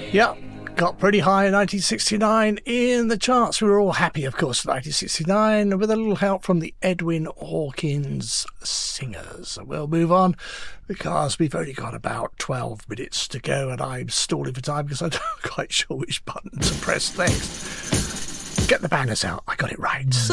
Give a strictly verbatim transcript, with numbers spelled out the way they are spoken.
Yep, got pretty high in nineteen sixty-nine in the charts. We were all happy, of course, in nineteen sixty-nine, with a little help from the Edwin Hawkins Singers. We'll move on because we've only got about twelve minutes to go, and I'm stalling for time because I'm not quite sure which button to press next. Get the banners out. I got it right.